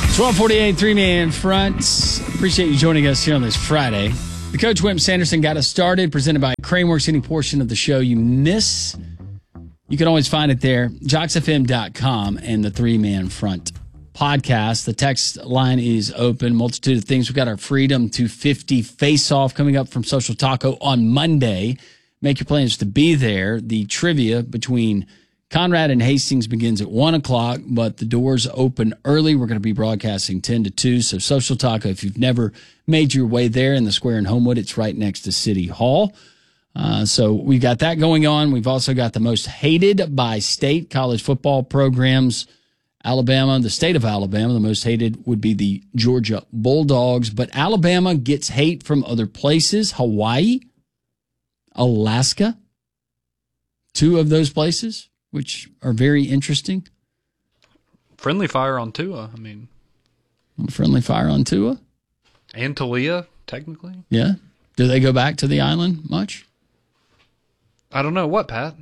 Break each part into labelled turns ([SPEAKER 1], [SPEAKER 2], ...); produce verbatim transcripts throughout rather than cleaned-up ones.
[SPEAKER 1] twelve forty-eight, three-man front. Appreciate you joining us here on this Friday. The Coach Wimp Sanderson got us started, presented by Craneworks. Any portion of the show you miss, you can always find it there, jocks f m dot com and the three-man front podcast. The text line is open. Multitude of things. We've got our Freedom two fifty face-off coming up from Social Taco on Monday. Make your plans to be there. The trivia between Conrad and Hastings begins at one o'clock, but the doors open early. We're going to be broadcasting ten to two. So Social Taco, if you've never made your way there in the square in Homewood, it's right next to City Hall. Uh, so we've got that going on. We've also got the most hated by state college football programs. Alabama, the state of Alabama, the most hated would be the Georgia Bulldogs. But Alabama gets hate from other places. Hawaii, Alaska, two of those places, which are very interesting.
[SPEAKER 2] Friendly fire on Tua, I mean.
[SPEAKER 1] Friendly fire on Tua?
[SPEAKER 2] And Talia, technically.
[SPEAKER 1] Yeah. Do they go back to the island much?
[SPEAKER 2] I don't know. What, Pat?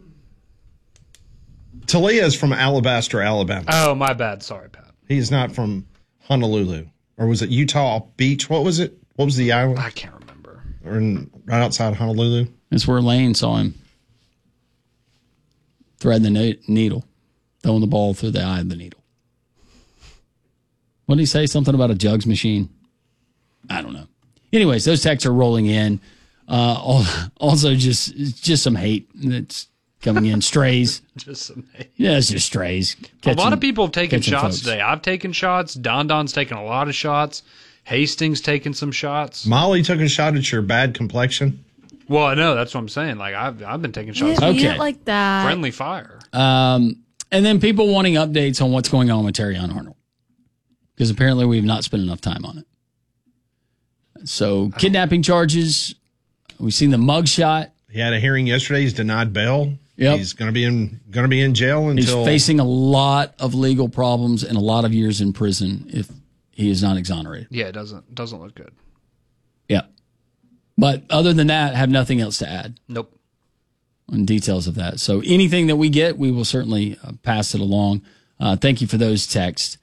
[SPEAKER 3] Talia is from Alabaster, Alabama.
[SPEAKER 2] Oh, my bad. Sorry, Pat.
[SPEAKER 3] He's not from Honolulu. Or was it Utah Beach? What was it? What was the island?
[SPEAKER 2] I can't remember.
[SPEAKER 3] Or in, right outside Honolulu?
[SPEAKER 1] That's where Lane saw him. Threading the needle, throwing the ball through the eye of the needle. What did he say? Something about a jugs machine? I don't know. Anyways, those texts are rolling in. Uh, also, just just some hate that's coming in. Strays.
[SPEAKER 2] Just some hate.
[SPEAKER 1] Yeah, it's just strays.
[SPEAKER 2] Catching, a lot of people have taken shots
[SPEAKER 1] folks.
[SPEAKER 2] today. I've taken shots. Don Don's taken a lot of shots. Hastings taking some shots.
[SPEAKER 3] Molly took a shot at your bad complexion.
[SPEAKER 2] Well, I know. That's what I'm saying. Like, I've I've been taking shots.
[SPEAKER 1] Okay.
[SPEAKER 4] You like that.
[SPEAKER 2] Friendly fire.
[SPEAKER 1] Um, and then people wanting updates on what's going on with Terrion Arnold. Because apparently we've not spent enough time on it. So, kidnapping charges. We've seen the mugshot.
[SPEAKER 3] He had a hearing yesterday. He's denied bail.
[SPEAKER 1] Yep.
[SPEAKER 3] He's going to be in going to be in jail until...
[SPEAKER 1] He's facing a lot of legal problems and a lot of years in prison if he is not exonerated.
[SPEAKER 2] Yeah, it doesn't doesn't look good.
[SPEAKER 1] Yeah. But other than that, I have nothing else to add.
[SPEAKER 2] Nope.
[SPEAKER 1] On details of that. So anything that we get, we will certainly uh, pass it along. Uh, thank you for those texts.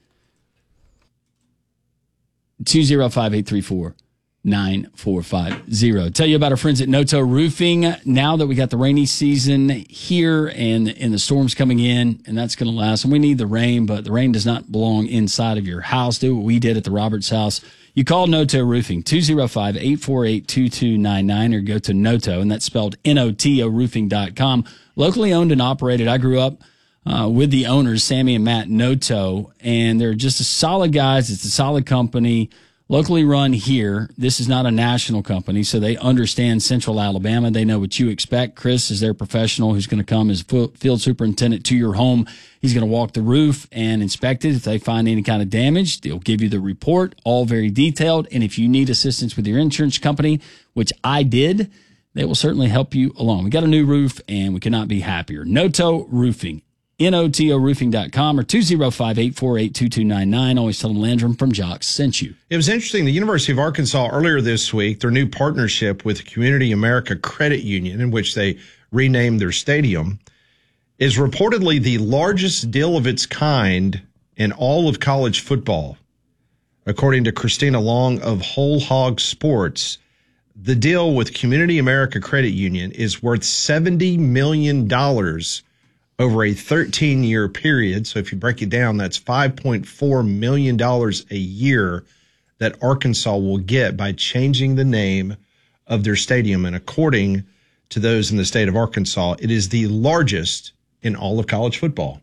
[SPEAKER 1] two oh five, eight three four, nine four five zero. Tell you about our friends at Noto Roofing. Now that we got the rainy season here and, and the storms coming in, and that's going to last. And we need the rain, but the rain does not belong inside of your house. Do what we did at the Roberts house. You call Noto Roofing, two oh five, eight four eight, two two nine nine, or go to Noto, and that's spelled N O T O roofing dot com. Locally owned and operated. I grew up uh, with the owners, Sammy and Matt Noto, and they're just a solid guys. It's a solid company. Locally run here. This is not a national company, so they understand Central Alabama. They know what you expect. Chris is their professional who's going to come as field superintendent to your home. He's going to walk the roof and inspect it. If they find any kind of damage, they'll give you the report, all very detailed. And if you need assistance with your insurance company, which I did, they will certainly help you along. We got a new roof, and we cannot be happier. Noto Roofing. N O T O roofing dot com or two oh five, eight four eight, two two nine nine. Always tell them Landrum from Jocks sent you.
[SPEAKER 3] It was interesting. The University of Arkansas earlier this week, their new partnership with Community America Credit Union, in which they renamed their stadium, is reportedly the largest deal of its kind in all of college football. According to Christina Long of Whole Hog Sports, the deal with Community America Credit Union is worth seventy million dollars over a thirteen-year period. So if you break it down, that's five point four million dollars a year that Arkansas will get by changing the name of their stadium. And according to those in the state of Arkansas, it is the largest in all of college football.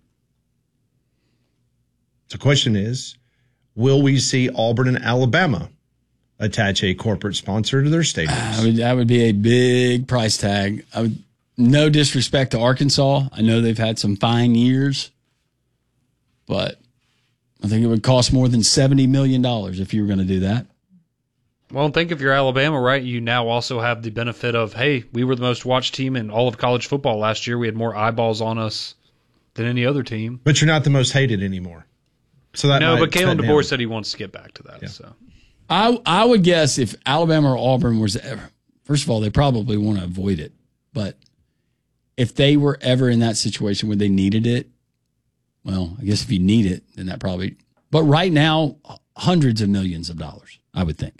[SPEAKER 3] So the question is, will we see Auburn and Alabama attach a corporate sponsor to their stadiums?
[SPEAKER 1] I would, that would be a big price tag. I would... No disrespect to Arkansas. I know they've had some fine years, but I think it would cost more than seventy million dollars if you were going to do that.
[SPEAKER 2] Well, think if you're Alabama, right, you now also have the benefit of, hey, we were the most watched team in all of college football last year. We had more eyeballs on us than any other team.
[SPEAKER 3] But you're not the most hated anymore. So that
[SPEAKER 2] No,
[SPEAKER 3] might
[SPEAKER 2] but Kalen
[SPEAKER 3] cut
[SPEAKER 2] DeBoer
[SPEAKER 3] down.
[SPEAKER 2] said he wants to get back to that.
[SPEAKER 3] Yeah.
[SPEAKER 2] So
[SPEAKER 1] I I would guess if Alabama or Auburn was ever, first of all, they probably want to avoid it, but if they were ever in that situation where they needed it, well, I guess if you need it, then that probably But right now, hundreds of millions of dollars, I would think.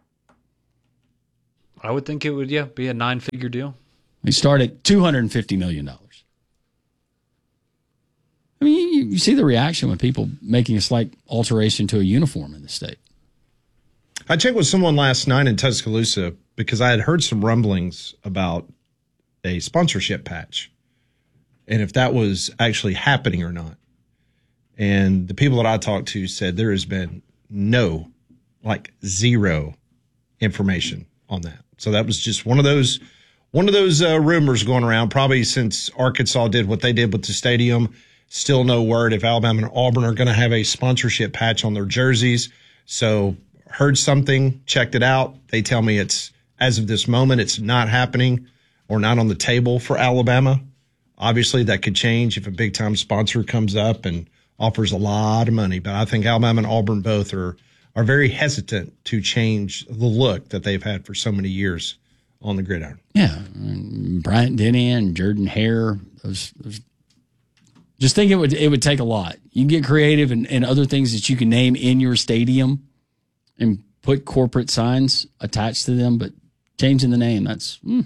[SPEAKER 2] I would think it would, yeah, be a nine-figure deal.
[SPEAKER 1] They start at two hundred fifty million dollars. I mean, you, you see the reaction when people making a slight alteration to a uniform in the state.
[SPEAKER 3] I checked with someone last night in Tuscaloosa because I had heard some rumblings about a sponsorship patch and if that was actually happening or not. And the people that I talked to said there has been no, like zero information on that. So that was just one of those one of those uh, rumors going around, probably since Arkansas did what they did with the stadium. Still no word if Alabama and Auburn are going to have a sponsorship patch on their jerseys. So heard something, checked it out. They tell me it's, as of this moment, it's not happening or not on the table for Alabama. Obviously, that could change if a big-time sponsor comes up and offers a lot of money. But I think Alabama and Auburn both are are very hesitant to change the look that they've had for so many years on the gridiron.
[SPEAKER 1] Yeah, and Bryant Denny and Jordan Hare, those, those just think it would it would take a lot. You can get creative and, and other things that you can name in your stadium and put corporate signs attached to them, but changing the name, that's mm,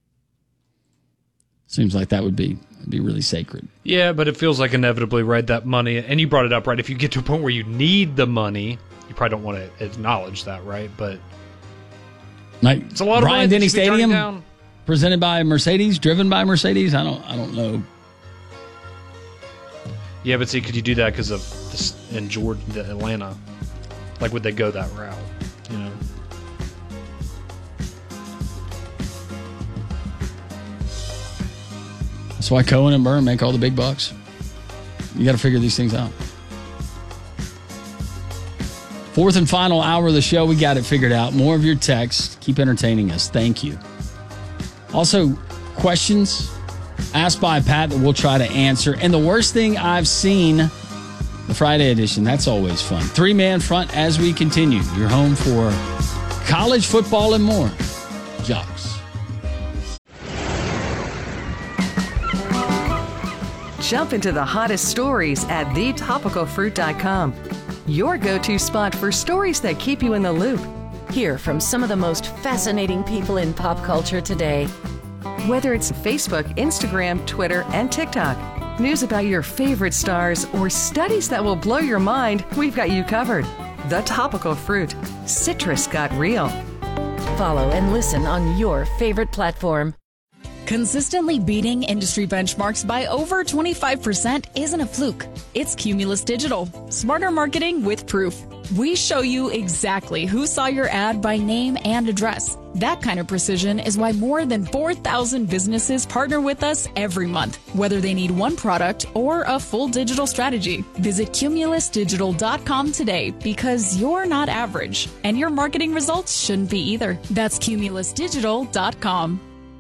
[SPEAKER 1] seems like that would be be really sacred.
[SPEAKER 2] Yeah, but it feels like inevitably, right, that money, and you brought it up, right, if you get to a point where you need the money, you probably don't want to acknowledge that, right? But
[SPEAKER 1] like
[SPEAKER 2] it's a lot of
[SPEAKER 1] Bryant
[SPEAKER 2] money
[SPEAKER 1] Denny
[SPEAKER 2] that you should be turning
[SPEAKER 1] Stadium,
[SPEAKER 2] down.
[SPEAKER 1] presented by Mercedes, driven by Mercedes. I don't, I don't know.
[SPEAKER 2] Yeah, but see, could you do that because of this in Jordan, the Atlanta? Like, would they go that route? You know.
[SPEAKER 1] That's why Cohen and Byrne make all the big bucks. You got to figure these things out. Fourth and final hour of the show. We got it figured out. More of your texts. Keep entertaining us. Thank you. Also, questions asked by Pat that we'll try to answer. And the worst thing I've seen, the Friday edition. That's always fun. Three-man front as we continue. You're home for college football and more. Jocks.
[SPEAKER 4] Jump into the hottest stories at the topical fruit dot com. Your go-to spot for stories that keep you in the loop.
[SPEAKER 5] Hear from some of the most fascinating people in pop culture today.
[SPEAKER 4] Whether it's Facebook, Instagram, Twitter, and TikTok, news about your favorite stars, or studies that will blow your mind, we've got you covered. The Topical Fruit. Citrus got real.
[SPEAKER 5] Follow and listen on your favorite platform.
[SPEAKER 6] Consistently beating industry benchmarks by over twenty-five percent isn't a fluke. It's Cumulus Digital. Smarter marketing with proof. We show you exactly who saw your ad by name and address. That kind of precision is why more than four thousand businesses partner with us every month, whether they need one product or a full digital strategy. Visit cumulus digital dot com today because you're not average, and your marketing results shouldn't be either. That's cumulus digital dot com.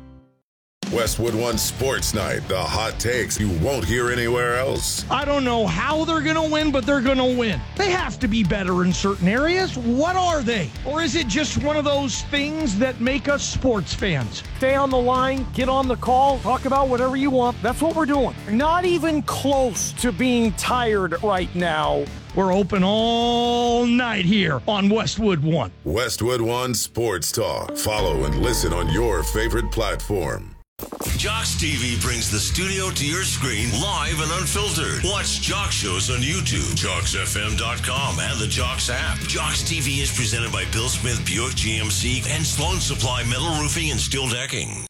[SPEAKER 7] Westwood One Sports Night, the hot takes you won't hear anywhere else.
[SPEAKER 8] I don't know how they're going to win, but they're going to win. They have to be better in certain areas. What are they? Or is it just one of those things that make us sports fans? Stay on the line, get on the call, talk about whatever you want. That's what we're doing. Not even close to being tired right now. We're open all night here on Westwood One.
[SPEAKER 7] Westwood One Sports Talk. Follow and listen on your favorite platform.
[SPEAKER 9] Jocks T V brings the studio to your screen live and unfiltered. Watch Jocks shows on YouTube, jocks f m dot com, and the Jocks app. Jocks T V is presented by Bill Smith Buick G M C and Sloan Supply Metal Roofing and Steel Decking.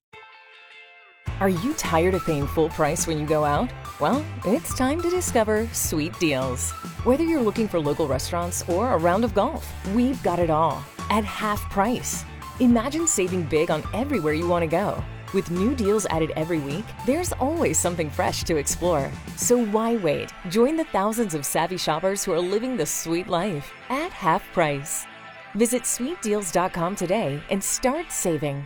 [SPEAKER 10] Are you tired of paying full price when you go out? Well, it's time to discover Sweet Deals. Whether you're looking for local restaurants or a round of golf, we've got it all at half price. Imagine saving big on everywhere you want to go. With new deals added every week, there's always something fresh to explore. So why wait? Join the thousands of savvy shoppers who are living the sweet life at half price. Visit sweet deals dot com today and start saving.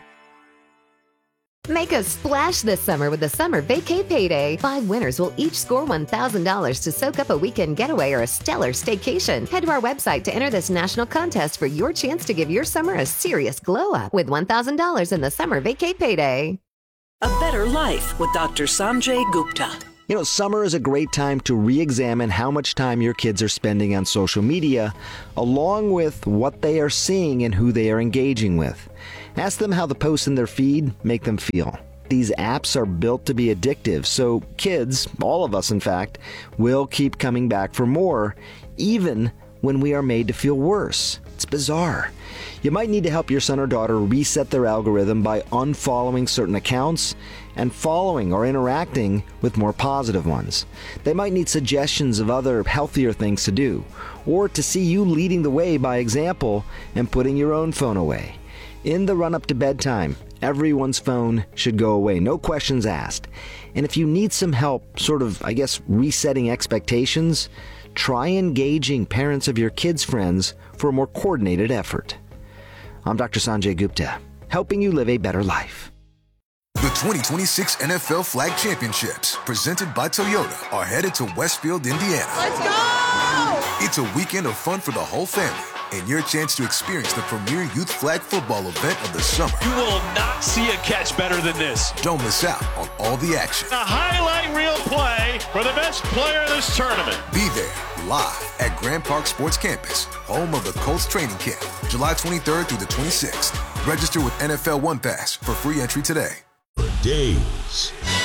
[SPEAKER 11] Make a splash this summer with the Summer Vacay Payday. Five winners will each score one thousand dollars to soak up a weekend getaway or a stellar staycation. Head to our website to enter this national contest for your chance to give your summer a serious glow-up with one thousand dollars in the Summer Vacay Payday.
[SPEAKER 12] A better life with Doctor Sanjay Gupta. You know, summer is a great time to re-examine how much time your kids are spending on social media, along with what they are seeing and who they are engaging with. Ask them how the posts in their feed make them feel. These apps are built to be addictive, so kids, all of us in fact, will keep coming back for more, even when we are made to feel worse. It's bizarre. You might need to help your son or daughter reset their algorithm by unfollowing certain accounts and following or interacting with more positive ones. They might need suggestions of other healthier things to do, or to see you leading the way by example and putting your own phone away. In the run-up to bedtime, everyone's phone should go away, no questions asked. And if you need some help, sort of, I guess, resetting expectations, try engaging parents of your kids' friends for a more coordinated effort. I'm Doctor Sanjay Gupta, helping you live a better life.
[SPEAKER 13] The twenty twenty-six N F L Flag Championships, presented by Toyota, are headed to Westfield, Indiana.
[SPEAKER 14] Let's go!
[SPEAKER 13] It's a weekend of fun for the whole family, and your chance to experience the premier youth flag football event of the summer.
[SPEAKER 14] You will not see a catch better than this.
[SPEAKER 13] Don't miss out on all the action.
[SPEAKER 14] A highlight reel play for the best player in this tournament.
[SPEAKER 13] Be there live at Grand Park Sports Campus, home of the Colts training camp, July twenty-third through the twenty-sixth. Register with N F L One Pass for free entry today.
[SPEAKER 9] For days,